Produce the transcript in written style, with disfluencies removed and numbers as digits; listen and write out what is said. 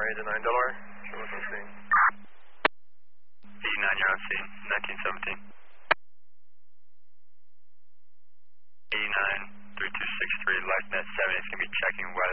89 Delaware. Show us on scene. 89, you're on scene. 1917. 89, 3263, LifeNet 7 is going to be checking west.